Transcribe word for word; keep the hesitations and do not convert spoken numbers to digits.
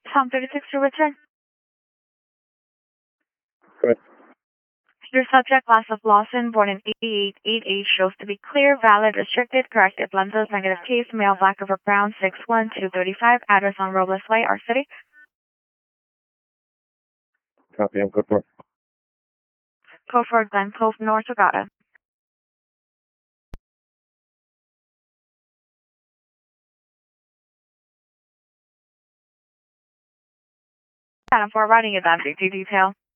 Tom thirty-six to return. Good. Your subject, Vaslav Lawson, born in eighty-eight, eight age shows to be clear, valid, restricted, corrected lenses, negative case, male, black over brown, six one, two thirty-five, address on Robles Way, our city. Copy, I'm good for it. Code for Glen Cove, North Regatta. Adam for writing advance detail.